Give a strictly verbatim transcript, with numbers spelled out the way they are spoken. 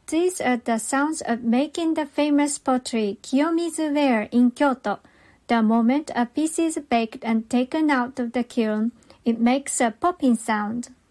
These are the sounds of making the famous pottery Kiyomizu ware in Kyoto. The moment a piece is baked and taken out of the kiln, it makes a popping sound.